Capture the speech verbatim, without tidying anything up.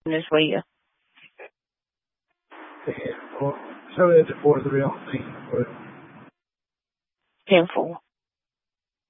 as well. ten four. So that's a four three on the team. ten four.